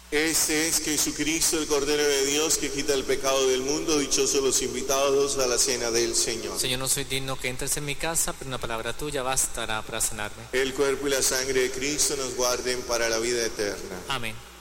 Este es Jesucristo, el Cordero de Dios, que quita el pecado del mundo. Dichosos los invitados a la cena del Señor. Señor, no soy digno que entres en mi casa, pero una palabra tuya bastará para sanarme. El cuerpo y la sangre de Cristo nos guarden para la vida eterna. Amén.